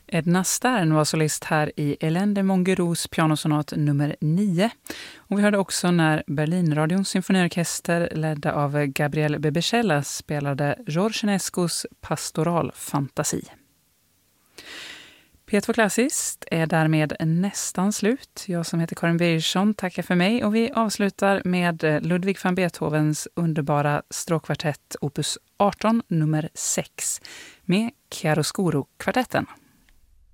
Edna Stern var solist här i Hélène de Mongeroux pianosonat nummer 9. Och vi hörde också när Berlinradions symfoniorkester ledda av Gabriel Bebechella spelade Georges Enescos Pastoralfantasi. P2 Klassiskt är därmed nästan slut. Jag som heter Karin Birgersson tackar för mig och vi avslutar med Ludwig van Beethovens underbara stråkkvartett opus 18 nummer 6 med Chiaroscuro-kvartetten.